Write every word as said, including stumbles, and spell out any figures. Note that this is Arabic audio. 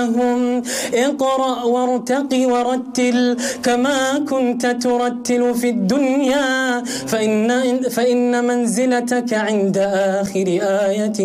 هم اقرأ وارتق ورتل كما كنت ترتل في الدنيا فإن, فإن منزلتك عند آخر آية